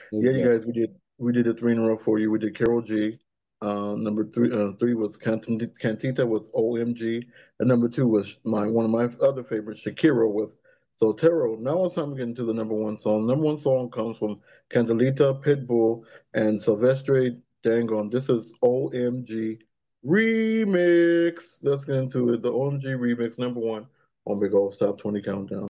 Yeah, Most you definitely. guys, we did a three in a row for you. We did Carol G. Number three was Cantita with OMG, and number two was my one of my other favorites, Shakira with Soltero. Now it's time to get into the number one song. Number one song comes from Candelita, Pitbull, and Silvestre Dangon. This is OMG Remix. Let's get into it. The OMG Remix, number one on Big Old Top 20 Countdown.